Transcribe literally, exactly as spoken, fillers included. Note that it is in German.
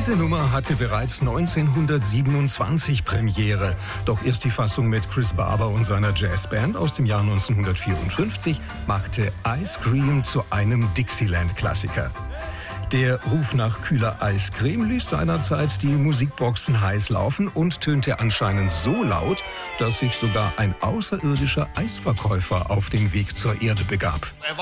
Diese Nummer hatte bereits neunzehnhundertsiebenundzwanzig Premiere. Doch erst die Fassung mit Chris Barber und seiner Jazzband aus dem Jahr neunzehnhundertvierundfünfzig machte Ice Cream zu einem Dixieland-Klassiker. Der Ruf nach kühler Eiscreme ließ seinerzeit die Musikboxen heiß laufen und tönte anscheinend so laut, dass sich sogar ein außerirdischer Eisverkäufer auf den Weg zur Erde begab.